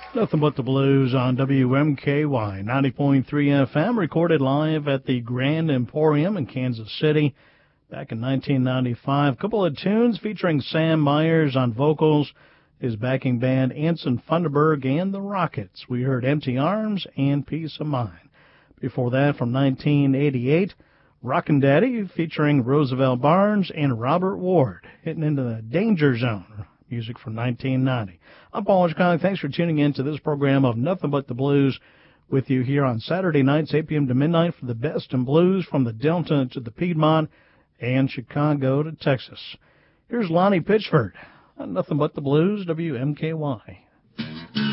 Nothing But the Blues on WMKY 90.3 FM, recorded live at the Grand Emporium in Kansas City back in 1995. A couple of tunes featuring Sam Myers on vocals, his backing band Anson Funderburg and the Rockets. We heard Empty Arms and Peace of Mind. Before that, from 1988, Rockin' Daddy featuring Roosevelt Barnes and Robert Ward, hitting into the Danger Zone. Music from 1990. I'm Paul Hitchcock. Thanks for tuning in to this program of Nothing But the Blues with you here on Saturday nights, 8 p.m. to midnight, for the best in blues from the Delta to the Piedmont and Chicago to Texas. Here's Lonnie Pitchford on Nothing But the Blues, WMKY.